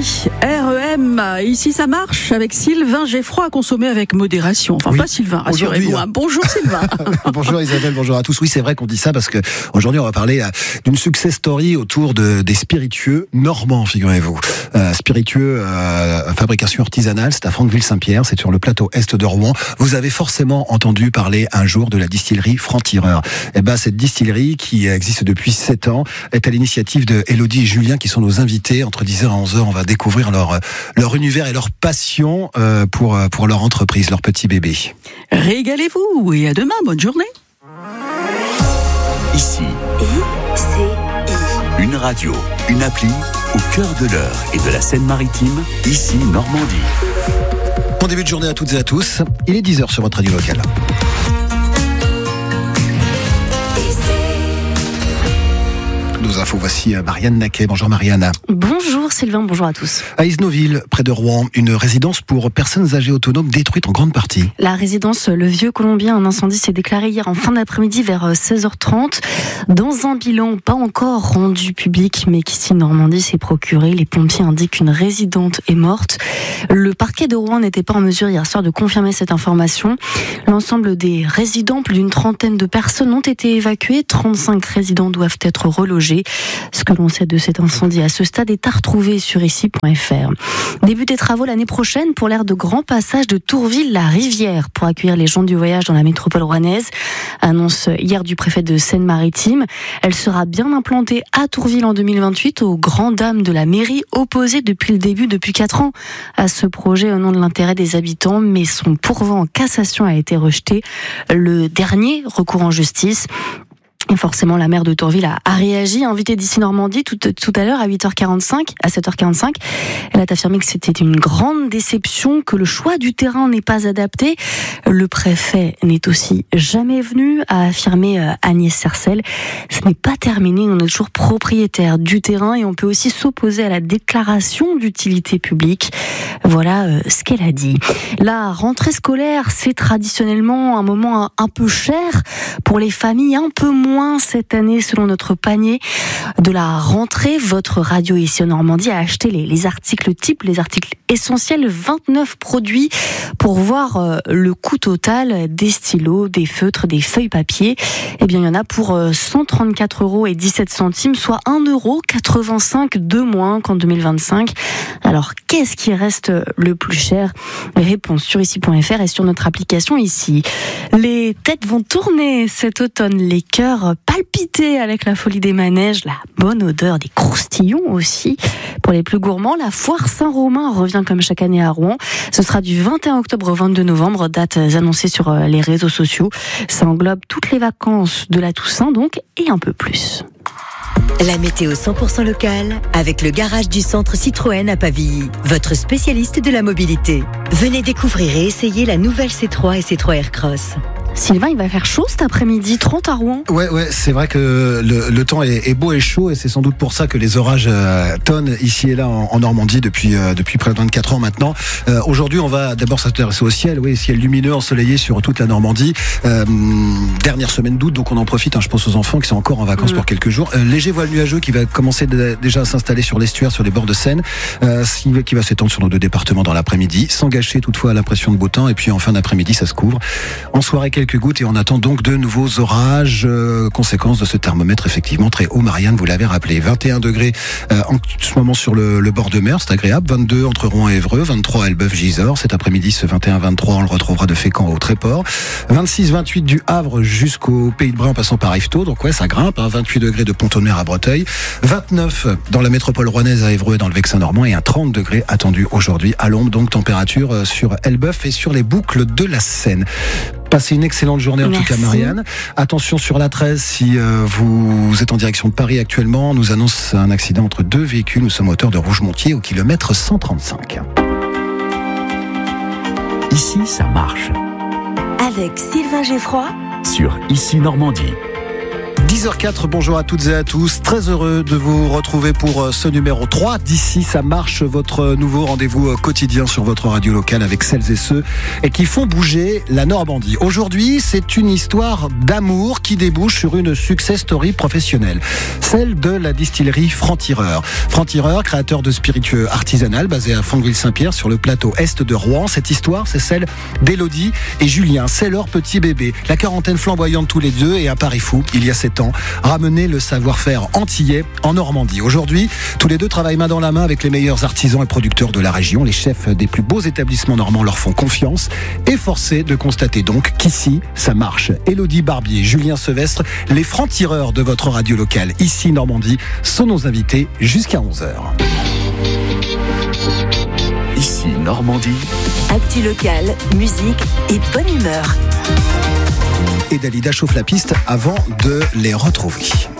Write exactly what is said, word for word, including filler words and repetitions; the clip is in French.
Normandie, R E M. Ici, ça marche avec Sylvain Geffroy, à consommer avec modération. Enfin, oui. Pas Sylvain, rassurez-vous. Hein. Bonjour Sylvain. Bonjour Isabelle, bonjour à tous. Oui, c'est vrai qu'on dit ça parce que aujourd'hui, on va parler d'une success story autour de, des spiritueux normands, figurez-vous. Euh, spiritueux, euh, fabrication artisanale, c'est à Franqueville-Saint-Pierre, c'est sur le plateau est de Rouen. Vous avez forcément entendu parler un jour de la distillerie Franc-Tireur. Eh ben, cette distillerie qui existe depuis sept ans est à l'initiative de Élodie et Julien qui sont nos invités. Entre dix heures et onze heures, on va découvrir leur, leur univers et leur passion euh, pour, pour leur entreprise, leur petit bébé. Régalez-vous et à demain, bonne journée. Ici, I C I. Une radio, une appli au cœur de l'Eure et de la Seine-Maritime, ici Normandie. Bon début de journée à toutes et à tous. Il est dix heures sur votre radio locale. Nos infos, voici Marianne Naquet. Bonjour Marianne. Bonjour Sylvain, bonjour à tous. À Isnoville, près de Rouen, une résidence pour personnes âgées autonomes détruite en grande partie. La résidence Le Vieux Colombien, un incendie s'est déclaré hier en fin d'après-midi vers seize heures trente. Dans un bilan pas encore rendu public, mais qu'ici Normandie s'est procuré, les pompiers indiquent qu'une résidente est morte. Le parquet de Rouen n'était pas en mesure hier soir de confirmer cette information. L'ensemble des résidents, plus d'une trentaine de personnes, ont été évacués. trente-cinq résidents doivent être relogés. Ce que l'on sait de cet incendie à ce stade est à retrouver sur ici point f r. Début des travaux l'année prochaine pour l'aire de grand passage de Tourville-la-Rivière pour accueillir les gens du voyage dans la métropole rouennaise. Annonce hier du préfet de Seine-Maritime. Elle sera bien implantée à Tourville en deux mille vingt-huit aux grandes dames de la mairie opposées depuis le début, depuis quatre ans, à ce projet au nom de l'intérêt des habitants. Mais son pourvoi en cassation a été rejeté. Le dernier recours en justice. Et forcément, la maire de Tourville a, a réagi, invitée d'ici Normandie tout, tout à l'heure à huit heures quarante-cinq, à sept heures quarante-cinq. Elle a affirmé que c'était une grande déception, que le choix du terrain n'est pas adapté. Le préfet n'est aussi jamais venu, a affirmé Agnès Sercel. Ce n'est pas terminé, on est toujours propriétaire du terrain et on peut aussi s'opposer à la déclaration d'utilité publique. Voilà euh, ce qu'elle a dit. La rentrée scolaire, c'est traditionnellement un moment un, un peu cher pour les familles, un peu moins cette année selon notre panier de la rentrée. Votre radio ici en Normandie a acheté les, les articles types, les articles essentiels, vingt-neuf produits pour voir euh, le coût total des stylos, des feutres, des feuilles papier. Eh bien, il y en a pour euh, cent trente-quatre euros et dix-sept centimes, soit un euro quatre-vingt-cinq de moins qu'en deux mille vingt-cinq. Alors, qu'est-ce qui reste le plus cher? Les réponses sur ici point f r et sur notre application ici. Les têtes vont tourner cet automne, les cœurs palpiter avec la folie des manèges, la bonne odeur des croustillons aussi. Pour les plus gourmands, la foire Saint-Romain revient comme chaque année à Rouen. Ce sera du vingt et un octobre au vingt-deux novembre, dates annoncées sur les réseaux sociaux. Ça englobe toutes les vacances de la Toussaint donc, et un peu plus. La météo cent pour cent locale avec le garage du centre Citroën à Pavilly, votre spécialiste de la mobilité. Venez découvrir et essayer la nouvelle C trois et C trois Aircross. Sylvain, il va faire chaud cet après-midi, trente à Rouen. Ouais, ouais, c'est vrai que le, le temps est, est beau et chaud et c'est sans doute pour ça que les orages euh, tonnent ici et là en, en Normandie depuis euh, depuis près de vingt-quatre ans maintenant. Euh, aujourd'hui, on va d'abord s'intéresser au ciel, oui, ciel lumineux, ensoleillé sur toute la Normandie. Euh, dernière semaine d'août, donc on en profite. Hein, je pense aux enfants qui sont encore en vacances mmh. pour quelques jours. Euh, léger voile nuageux qui va commencer de, déjà à s'installer sur l'estuaire, sur les bords de Seine, euh, qui va s'étendre sur nos deux départements dans l'après-midi, sans gâcher toutefois l'impression de beau temps. Et puis en fin d'après-midi, ça se couvre. En soirée, quelques gouttes et on attend donc de nouveaux orages, euh, conséquence de ce thermomètre effectivement très haut. Marianne, vous l'avez rappelé, vingt et un degrés euh, en ce moment sur le, le bord de mer, c'est agréable, vingt-deux entre Rouen et Évreux, vingt-trois à Elbeuf-Gisors, cet après-midi ce vingt et un vingt-trois on le retrouvera de Fécamp au Tréport, vingt-six vingt-huit du Havre jusqu'au Pays de Bray en passant par Yvetot, donc ouais ça grimpe, hein, vingt-huit degrés de Pont-de-Mer à Breteuil, vingt-neuf dans la métropole rouennaise à Évreux et dans le Vexin normand et un trente degrés attendu aujourd'hui à l'ombre, donc température sur Elbeuf et sur les boucles de la Seine. Passez une excellente journée en Merci. Tout cas Marianne. Attention sur l'A treize si euh, vous êtes en direction de Paris actuellement. On nous annonce un accident entre deux véhicules. Nous sommes à hauteur de Rougemontier au kilomètre cent trente-cinq. Ici, ça marche. Avec Sylvain Geffroy sur Ici Normandie. dix heures zéro quatre, bonjour à toutes et à tous. Très heureux de vous retrouver pour ce numéro trois d'Ici ça marche, votre nouveau rendez-vous quotidien sur votre radio locale avec celles et ceux et qui font bouger la Normandie. Aujourd'hui, c'est une histoire d'amour qui débouche sur une success story professionnelle. Celle de la distillerie Franc-Tireur. Franc-Tireur, créateur de spiritueux artisanal basé à Fontville-Saint-Pierre sur le plateau est de Rouen. Cette histoire, c'est celle d'Élodie et Julien. C'est leur petit bébé. La quarantaine flamboyante tous les deux et un pari fou, il y a sept ans, ramener le savoir-faire antillais en Normandie. Aujourd'hui, tous les deux travaillent main dans la main avec les meilleurs artisans et producteurs de la région. Les chefs des plus beaux établissements normands leur font confiance et forcé de constater donc qu'ici, ça marche. Élodie Barbier, Julien Sevestre, les francs-tireurs de votre radio locale Ici Normandie sont nos invités jusqu'à onze heures. Ici Normandie. Actu locale, musique et bonne humeur. Et Dalida chauffe la piste avant de les retrouver.